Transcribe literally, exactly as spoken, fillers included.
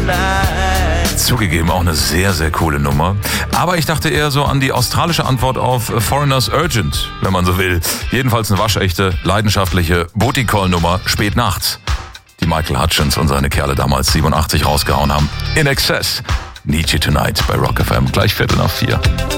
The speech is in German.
Zugegeben, auch eine sehr, sehr coole Nummer. Aber ich dachte eher so an die australische Antwort auf Foreigners Urgent, wenn man so will. Jedenfalls eine waschechte, leidenschaftliche Booty-Call-Nummer spät nachts, die Michael Hutchence und seine Kerle damals siebenundachtzig rausgehauen haben. In Excess. Need You Tonight bei Rock F M. Gleich Viertel nach vier.